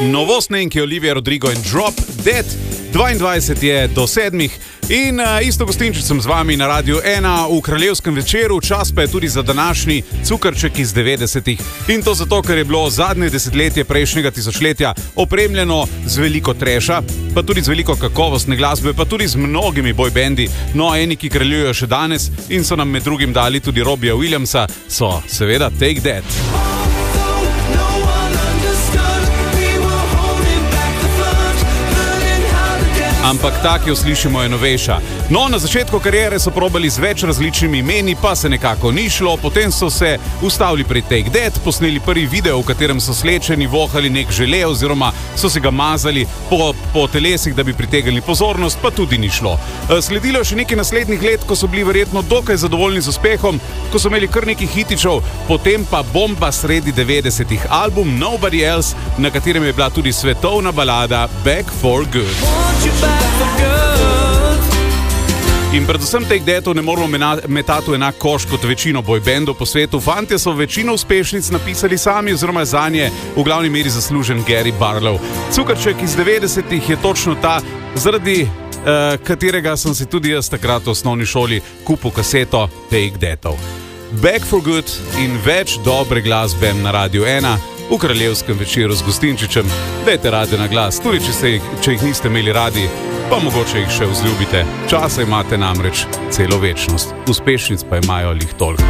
novostnenki Olivia Rodrigo in Drop Dead. 22 je do 7 in isto gostinčic sem z vami na Radiu 1 v kraljevskem večeru, čas pa je tudi za današnji cukrček iz 90-ih. In to zato, ker je bilo zadnje desetletje prejšnjega tisočletja opremljeno z veliko treša, pa tudi z veliko kakovostne glasbe, pa tudi z mnogimi boybendi. No, eni, ki kraljujejo še danes in so nam med drugim dali tudi Robbija Williamsa, so seveda Take That. Ampak ta, ki jo slišimo, je novejša. No, na začetku kariere so probali z več različnimi imeni, pa se nekako ni šlo, potem so se ustavili pri Take That, posneli prvi video, v katerem so slečeni vohali nek žele oziroma so se ga mazali po telesih, da bi pritegnili pozornost, pa tudi ni šlo. Sledilo je še nekaj naslednjih let, ko so bili verjetno dokaj zadovoljni z uspehom, ko so imeli kar nekaj hitičev, potem pa bomba sredi 90-ih, album Nobody Else, na katerem je bila tudi svetovna balada Back for Good. In predvsem Take Thatov ne moramo metati v enak koš kot večino boybandov po svetu. Fantje so večino uspešnic napisali sami oziroma zanje v glavni meri zaslužen Gary Barlow. Cukrček iz 90-ih je točno ta, zaradi katerega sem si tudi jaz takrat v osnovni šoli kupil kaseto Take Thatov. Back for Good in več dobre glasbe na Radiu 1 v kraljevskem večeru z gostinčičem. Dajte rade na glas, tudi če jih niste imeli radi, pa mogoče jih še vzljubite. Časa imate namreč celo večnost, uspešnic pa imajo lih toliko.